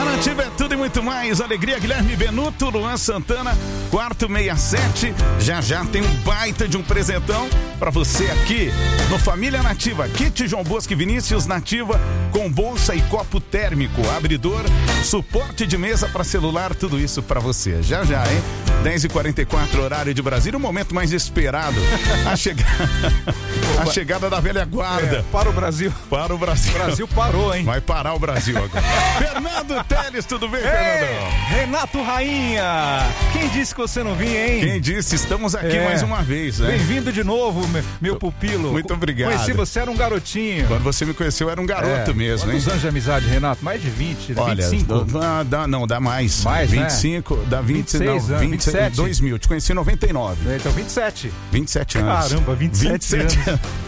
Nativa é tudo e muito mais. Alegria, Guilherme Benuto, Luan Santana, quarto 67. Já tem um baita de um presentão pra você aqui no Família Nativa. Kit João Bosco e Vinícius Nativa com bolsa e copo térmico, abridor, suporte de mesa pra celular, tudo isso pra você. Já, hein? 10h44, horário de Brasília, o momento mais esperado. A chegada da velha guarda. Para o Brasil. Para o Brasil. O Brasil parou, hein? Vai parar o Brasil agora. Fernando Teles, tudo bem, Fernandão? Renato Rainha. Quem disse que você não vinha, hein? Quem disse? Estamos aqui mais uma vez, né? Bem-vindo de novo, meu pupilo. Muito obrigado. Conheci você, era um garotinho. Quando você me conheceu, eu era um garoto mesmo, hein? Quantos anos de amizade, Renato? Mais de 20, Olha, 25? Dá mais. Mais, 25, né? dá 26 anos, 27. 2000, te conheci em 99. Então, 27. 27 anos. Caramba, 27 anos.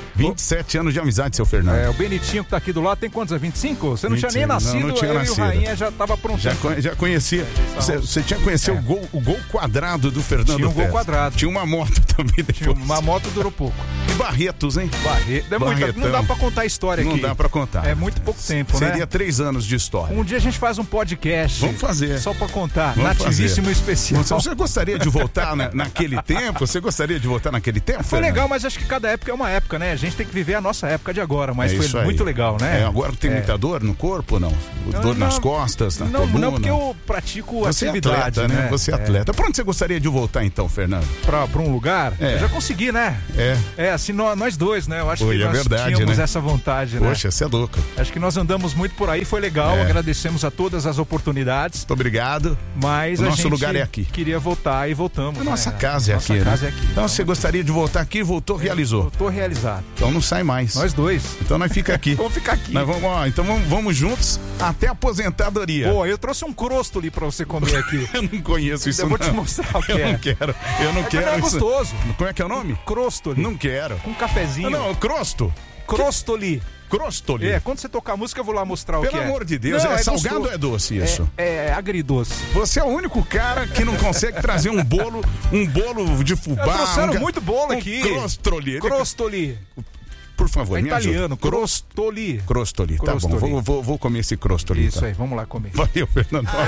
27 anos de amizade, seu Fernando. O Benitinho que tá aqui do lado tem quantos? 25? Você não 25, tinha nem nascido, não tinha nascido. E o Rainha já tava pronto. Já conhecia. Você tinha conhecido o gol quadrado do Fernando Tinha um gol Teles. quadrado. Tinha uma moto também depois. Tinha uma moto, durou pouco. E Barretos, hein? Não dá pra contar a história aqui. Não dá pra contar. É muito pouco tempo, né? Seria 3 anos de história. Um dia a gente faz um podcast. Vamos fazer. Só pra contar. Vamos Nativíssimo fazer. especial. Você gostaria de voltar naquele tempo? Você gostaria de voltar naquele tempo, Foi Fernando? legal, mas acho que cada época é uma época, né? A gente tem que viver a nossa época de agora, mas foi muito legal, né? Agora tem muita dor no corpo ou não? Dor nas costas, na coluna? Não, porque eu pratico você atividade, é atleta, né? Você é atleta. Pra onde você gostaria de voltar então, Fernando? Pra um lugar? Eu já consegui, né? Assim, nós dois, né? Eu acho que nós tínhamos essa vontade, né? Poxa, você é louco. Acho que nós andamos muito por aí, foi legal, agradecemos a todas as oportunidades. Muito obrigado. Mas o a nosso gente lugar é aqui. Queria voltar e voltamos. A nossa casa é aqui, né? Então você gostaria de voltar aqui, voltou, realizou. Voltou, realizado. Então não sai mais. Nós dois. Então nós fica aqui. Vamos ficar aqui. Então vamos juntos até a aposentadoria. Pô, eu trouxe um crostoli pra você comer aqui. Eu não conheço isso, Eu vou te mostrar o que Eu não quero. É gostoso. Como é que é o nome? Crostoli. Não quero. Com cafezinho. Não, crosto. Crostoli. Crostoli. Quando você tocar a música eu vou lá mostrar o que é. Pelo amor de Deus, é salgado gostoso. Ou é doce isso? É agridoce. Você é o único cara que não consegue trazer um bolo de fubá. Trouxeram muito bolo aqui. Crostoli. Crostoli. Por favor, me italiano, ajuda. Crostoli. Crostoli, tá bom. Vou comer esse crostoli. Isso aí, vamos lá comer. Valeu, Fernando.